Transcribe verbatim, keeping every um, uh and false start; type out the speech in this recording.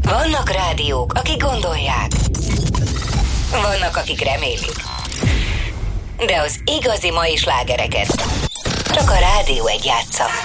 Vannak rádiók, akik gondolják. Vannak, akik remélik. De az igazi mai slágereket csak a Rádió egy játsza.